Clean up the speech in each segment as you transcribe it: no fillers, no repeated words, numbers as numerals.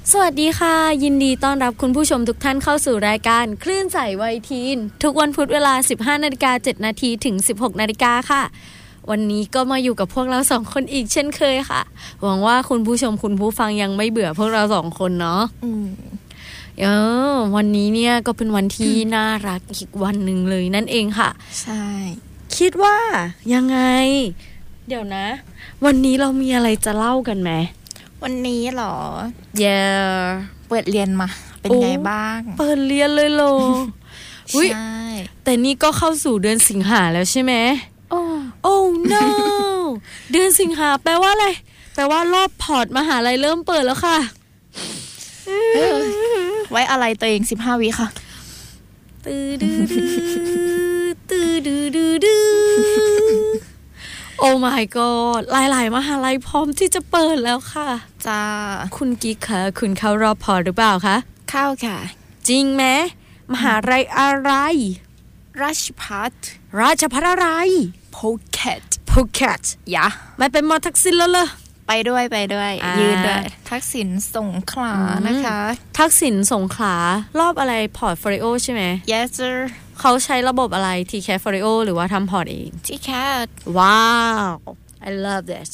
สวัสดีค่ะยินดีต้อนรับคุณผู้ชมทุกท่านเข้าสู่รายการคลื่นใสวัยทีนทุกวันพุธเวลา 15:07 น.ถึง 16:00 น.ค่ะวันนี้ก็มาอยู่กับพวกเรา2คนอีกเช่นเคยค่ะหวังว่าคุณผู้ชมคุณผู้ฟังยังไม่เบื่อพวกเรา2คนเนาะวันนี้เนี่ยก็เป็นวันที่น่ารักอีกวันหนึ่งเลยนั่นเองค่ะใช่คิดว่ายังไงเดี๋ยวนะวันนี้เรามีอะไรจะเล่ากันไหมวันนี้เหรอ yeah เปิดเรียนมาเป็นไงบ้างเปิดเรียนเลยโลใช่แต่นี่ก็เข้าสู่เดือนสิงหาแล้วใช่ไหมoh no เดือนสิงหาแปลว่าอะไรแปลว่ารอบพอร์ตมหาลัยเริ่มเปิดแล้วค่ะไว้อะไรตัวเอง15วิค่ะตื้อดื้อตื้อดื้อดื้อโอ้ my god หลายๆมหาลัยพร้อมที่จะเปิดแล้วค่ะจ้าคุณกิ๊กคะคุณเข้ารอบพอร์ตหรือเปล่าคะเข้าค่ะจริงไหมมหาลัยอะไรราชภัฏอะไรภูเก็ตยะไม่เป็นมอทักษิณแล้วเหรอไปด้วยยืนด้วยทักษิณสงขลานะคะทักษิณสงขลารอบอะไรพอร์ตโฟลิโอใช่ไหม yes sir เขาใช้ระบบอะไร TCAT Folio หรือว่าทำพอร์ตเอง TCAT ว้าว I love this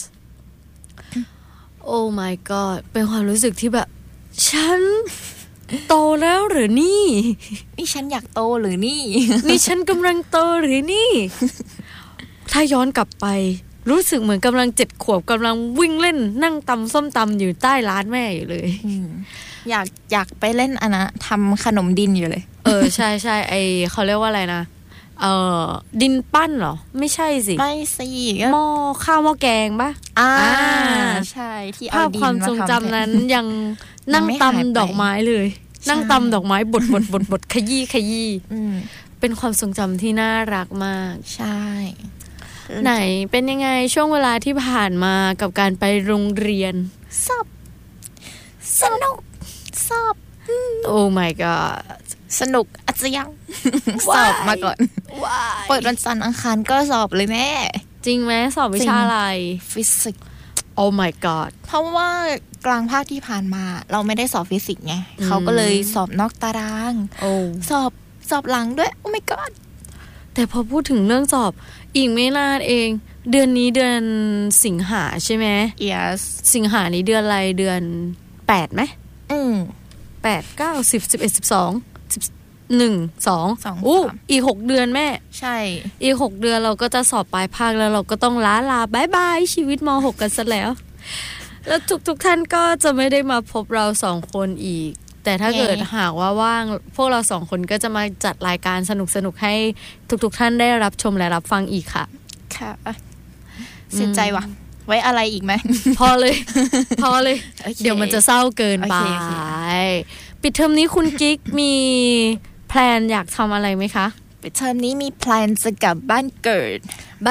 oh my god เป็นความรู้สึกที่แบบฉันโตแล้วหรือนี่ฉันอยากโตหรือนี่นี่ฉันกำลังโตหรือนี่ ถ้าย้อนกลับไปรู้สึกเหมือนกำลัง7 ขวบกำลังวิ่งเล่นนั่งตำส้มตำอยู่ใต้ร้านแม่อยู่เลยอยากไปเล่นอันนะทำขนมดินอยู่เลยใช่ไอเขาเรียกว่าอะไรนะดินปั้นเหรอไม่ใช่สิไม่สิหม้อข้าวหม้อแกงปะใช่ที่เอาดินมาทำความทรงจำนั้นยังนั่งตำดอกไม้เลยนั่งตำดอกไม้บดขยี้เป็นความทรงจำที่น่ารักมากใช่ไหนเป็นยังไงช่วงเวลาที่ผ่านมากับการไปโรงเรียนสนุกสอบโอ้ my god สนุกอาจจะยังสอบมาก่อนเปิดวันจันทร์อังคารก็สอบเลยแม่จริงไหมสอบวิชาอะไรฟิสิกส์โอ้ my god เพราะว่ากลางภาคที่ผ่านมาเราไม่ได้สอบฟิสิกส์ไงเขาก็เลยสอบนอกตารางสอบหลังด้วยโอ้ my god แต่พอพูดถึงเรื่องสอบอีกไม่นานเองเดือนนี้เดือนสิงหาใช่ไหม yes สิงหานี้เดือนอะไรเดือน8ไหม8 9 10 11 12 1 2อีก6 เดือนแม่ใช่อีก6 เดือนเราก็จะสอบปลายภาคแล้วเราก็ต้องลาบายบายชีวิตม.6 กันซะแล้วแล้วทุกท่านก็จะไม่ได้มาพบเรา2 คนอีกแต่ถ้าเกิดหากว่าว่างพวกเรา2 คนก็จะมาจัดรายการสนุกๆให้ทุกท่านได้รับชมและรับฟังอีกค่ะค่ะเสียใจว่ะไว้อะไรอีกไหมพอเลย okay. เดี๋ยวมันจะเศร้าเกินไป okay. ปิดเทอมนี้คุณกิ๊กมีแพลนอยากทำอะไรไหมคะปิดเทอมนี้มีแพลนจะกลับบ้านเกิด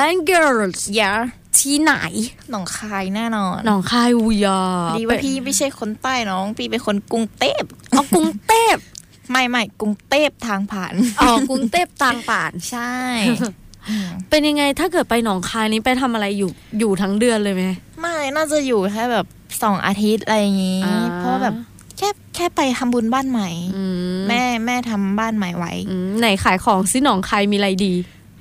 ที่ไหนหนองคายแน่นอนหนองคายอุยาดีว่าพี่ไม่ใช่คนใต้น้องพี่เป็นคนกรุงเทพกรุงเทพไม่กรุงเทพทางผ่านกรุงเทพทางผ่านใช่เป็นยังไงถ้าเกิดไปหนองคายนี้ไปทำอะไรอยู่ทั้งเดือนเลยไหมไม่น่าจะอยู่แค่แบบ2 อาทิตย์อะไรอย่างงี้เพราะแบบแค่ไปทำบุญบ้านใหม่แม่ทำบ้านใหม่ไว้ไหนขายของซิหนองคายมีอะไรดี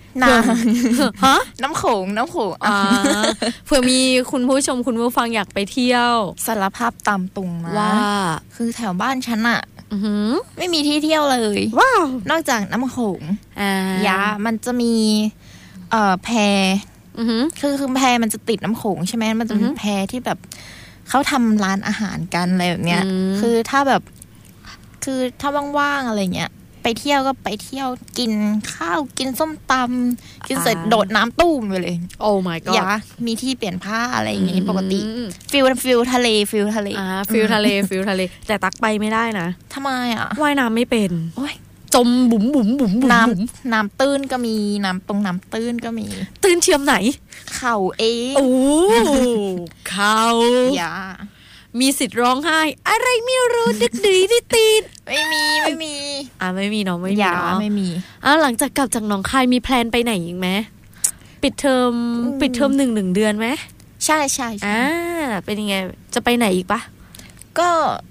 น้ำโขงเผื่อมีคุณผู้ชมคุณผู้ฟังอยากไปเที่ยวสารภาพตามตรงนะว่าคือแถวบ้านฉันอะไม่มีที่เที่ยวเลยว้าวนอกจากน้ำโขงมันจะมีแพคือแพมันจะติดน้ำโขงใช่ไหมมันจะเป็นแพที่แบบเขาทำร้านอาหารกันอะไรแบบเนี้ยคือถ้าว่างๆอะไรเงี้ยไปเที่ยวก็ไปเที่ยวกินข้าวกินส้มตำกินเสร็จโดดน้ำตุ้มไปเลยโอ้ my god มีที่เปลี่ยนผ้าอะไรอย่างงี้ปกติฟิลทะเลฟิลทะเลแต่ตักไปไม่ได้นะทำไมอ่ะว่ายน้ำไม่เป็นจมบุ๋มน้ำตื้นก็มีน้ำตื้นก็มีตื้นเทียมไหนเข่าเองโอ้เข่ามีสิทธิ์ร้องไห้อะไรไม่รู้ดึกดื้อดิตีนไม่มีไม่มีเนาะไม่มีเนาะไม่มีหลังจากกลับจากหนองคายมีแพลนไปไหนอีกไหมปิดเทอม1 เดือนไหมใช่เป็นยังไงจะไปไหนอีกปะก็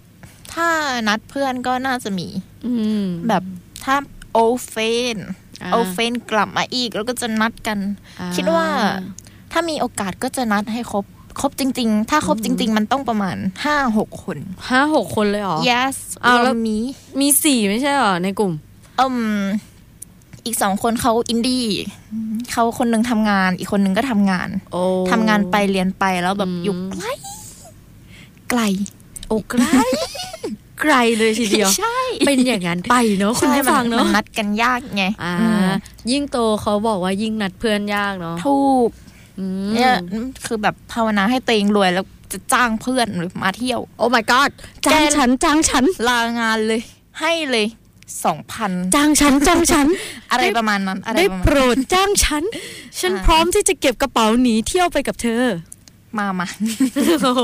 ถ้านัดเพื่อนก็น่าจะมีแบบถ้าโอเฟนกลับมาอีกแล้วก็จะนัดกันคิดว่าถ้ามีโอกาสก็จะนัดให้ครบจริงๆถ้าครบจริงๆมันต้องประมาณ 5-6 คน 5-6 คนเลยเหรอ yes แล้วมี4ไม่ใช่เหรอในกลุ่มอีก2คนเขาอินดี้เขาคนนึงทำงานอีกคนนึงก็ทำงานไปเรียนไปแล้วแบบอยู่ไกลโอ้ไกลเลยทีเดียวใช่เป็นอย่างนั้นไปเนาะคุณผู้ฟังเนาะมันนัดกันยากไงยิ่งโตเขาบอกว่ายิ่งนัดเพื่อนยากเนาะถูกเนี่ยคือแบบภาวนาให้ตัวเองรวยแล้วจะจ้างเพื่อนหรือมาเที่ยวโอ้ my god จ้างฉันลางานเลยให้เลย 2,000 จ้างฉันอะไรประมาณนั้นได้โปรดจ้างฉันพร้อมที่จะเก็บกระเป๋าหนีเที่ยวไปกับเธอมาโอ้โห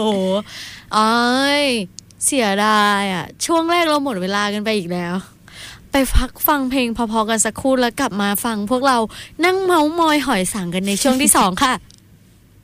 เสียดายอ่ะช่วงแรกเราหมดเวลากันไปอีกแล้วไปพักฟังเพลงพอๆกันสักครู่แล้วกลับมาฟังพวกเรานั่งเม้ามอยหอยสังกันในช่วงที่2ค่ะ